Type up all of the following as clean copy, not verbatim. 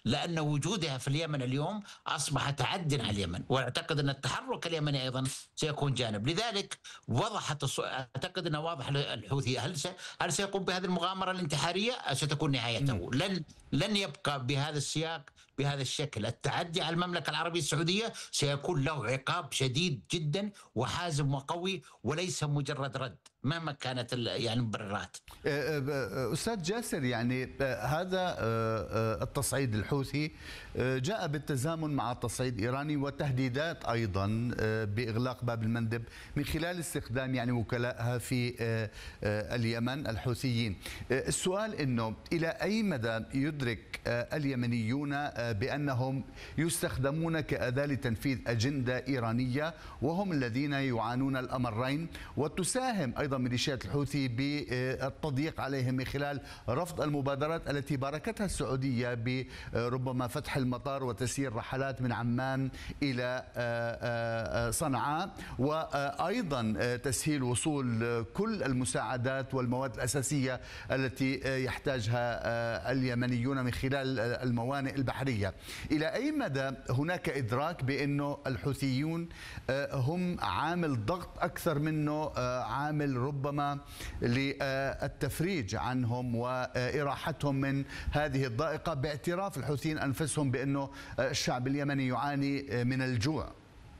لأن وجودها في اليمن اليوم أصبح تعدٍ على اليمن، وأعتقد أن التحرك اليمني أيضًا سيكون جانب. لذلك أعتقد أنه واضح الحوثي هل سيقوم بهذه المغامرة الانتحارية؟ ستكون نهايته. لن يبقى بهذا السياق بهذا الشكل. التعدي على المملكة العربية السعودية سيكون له عقاب شديد جدا وحازم وقوي، وليس مجرد رد مهما كانت يعني المبررات. أستاذ جاسر، يعني هذا التصعيد الحوثي جاء بالتزامن مع التصعيد الإيراني وتهديدات أيضا بإغلاق باب المندب من خلال استخدام يعني وكلائها في اليمن الحوثيين. السؤال أنه إلى أي مدى يدرك اليمنيون بأنهم يستخدمون كأداة لتنفيذ أجندة إيرانية وهم الذين يعانون الأمرين، وتساهم أيضا ميليشيات الحوثي بالتضييق عليهم من خلال رفض المبادرات التي باركتها السعودية بربما فتح المطار وتسيير رحلات من عمان إلى صنعاء، وأيضا تسهيل وصول كل المساعدات والمواد الأساسية التي يحتاجها اليمنيون من خلال الموانئ البحرية. إلى أي مدى هناك إدراك بأنه الحوثيون هم عامل ضغط أكثر منه عامل ربما للتفريج عنهم وإراحتهم من هذه الضائقة، باعتراف الحوثيين أنفسهم بأنه الشعب اليمني يعاني من الجوع؟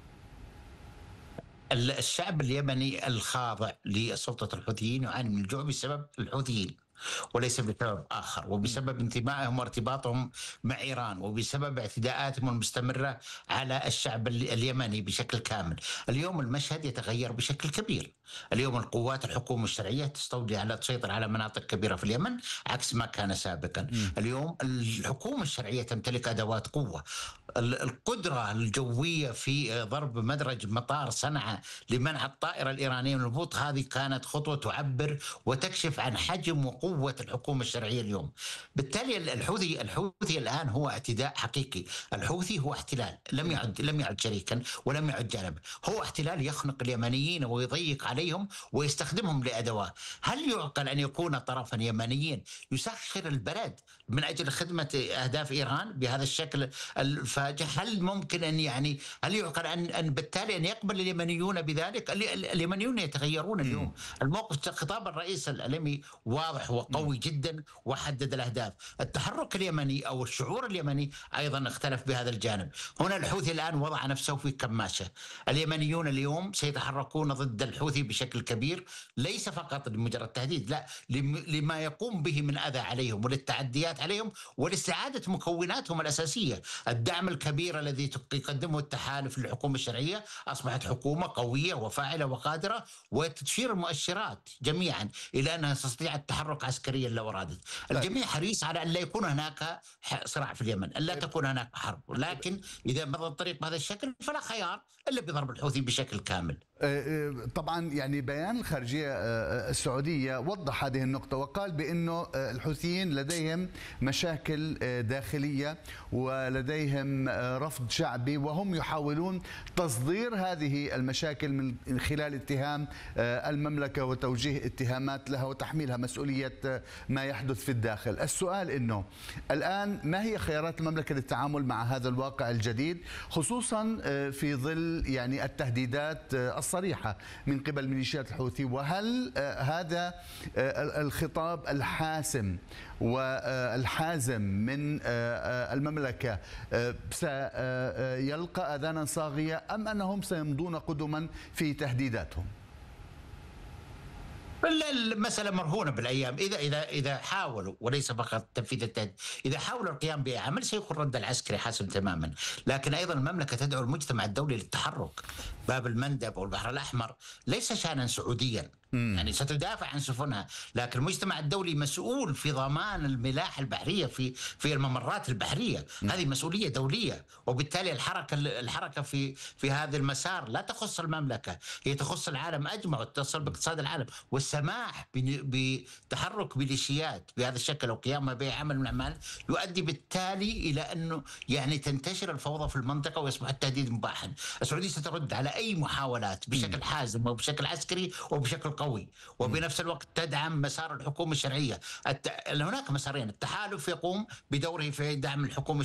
الشعب اليمني الخاضع لسلطة الحوثيين يعاني من الجوع بسبب الحوثيين وليس بسبب آخر، وبسبب انتمائهم وارتباطهم مع إيران، وبسبب اعتداءاتهم المستمرة على الشعب اليمني بشكل كامل. اليوم المشهد يتغير بشكل كبير. اليوم القوات الحكومة الشرعية تسيطر على مناطق كبيرة في اليمن عكس ما كان سابقا. اليوم الحكومة الشرعية تمتلك أدوات قوة. القدرة الجوية في ضرب مدرج مطار صنعاء لمنع الطائرة الإيرانية من الهبوط، هذه كانت خطوة تعبر وتكشف عن حجم وقوة الحكومة الشرعية اليوم. بالتالي الحوثي الآن هو اعتداء حقيقي. الحوثي هو احتلال، لم يعد شريكا ولم يعد جانبا. هو احتلال يخنق اليمنيين ويضيق عليهم ويستخدمهم لأدوات. هل يعقل أن يكون طرفا يمنيا يسخر البلد من أجل خدمة أهداف إيران بهذا الشكل الفاجع؟ هل ممكن هل يعقل أن بالتالي أن يقبل اليمنيون بذلك؟ اليمنيون يتغيرون اليوم. الموقف خطاب الرئيس العلمي واضح وقوي جدا وحدد الأهداف. التحرك اليمني أو الشعور اليمني أيضا اختلف بهذا الجانب. هنا الحوثي الآن وضع نفسه في كماشة. اليمنيون اليوم سيتحركون ضد الحوثي بشكل كبير، ليس فقط لمجرد تهديد، لا، لما يقوم به من أذى عليهم وللتعديات عليهم ولاستعادة مكوناتهم الأساسية. الدعم الكبير الذي يقدمه التحالف للحكومة الشرعية، أصبحت حكومة قوية وفاعلة وقادرة، وتشير المؤشرات جميعا إلى أنها تستطيع التحرك عسكريا لو أرادت. الجميع حريص على أن لا يكون هناك صراع في اليمن، أن لا تكون هناك حرب، لكن إذا مضى الطريق بهذا الشكل فلا خيار إلا بضرب الحوثي بشكل كامل. طبعا يعني بيان الخارجية السعودية وضح هذه النقطة وقال بأنه الحوثيين لديهم مشاكل داخلية ولديهم رفض شعبي، وهم يحاولون تصدير هذه المشاكل من خلال اتهام المملكة وتوجيه اتهامات لها وتحميلها مسؤولية ما يحدث في الداخل. السؤال أنه الآن ما هي خيارات المملكة للتعامل مع هذا الواقع الجديد، خصوصا في ظل يعني التهديدات الصريحة من قبل ميليشيات الحوثي؟ وهل هذا الخطاب الحاسم والحازم من المملكة سيلقى آذانا صاغية أم أنهم سيمضون قدما في تهديداتهم؟ المسألة مرهونة بالأيام. إذا حاولوا، وليس فقط تنفيذ التهديد، إذا حاولوا القيام بعمل سيكون رد العسكري حاسم تماما. لكن أيضا المملكة تدعو المجتمع الدولي للتحرك. باب المندب والبحر الأحمر ليس شأنا سعوديا، يعني ستدافع عن سفنها، لكن المجتمع الدولي مسؤول في ضمان الملاحة البحرية في الممرات البحرية. هذه مسؤولية دولية، وبالتالي الحركة في هذا المسار لا تخص المملكة، هي تخص العالم أجمع وتتصل باقتصاد العالم. والسماح بتحرك ميليشيات بهذا الشكل وقيامها بعمل من الأعمال يؤدي بالتالي إلى أنه تنتشر الفوضى في المنطقة ويصبح التهديد مباحا. السعودية سترد على أي محاولات بشكل حازم وبشكل عسكري وبشكل قوي، وبنفس الوقت تدعم مسار الحكومة الشرعية. هناك مسارين: التحالف يقوم بدوره في دعم الحكومة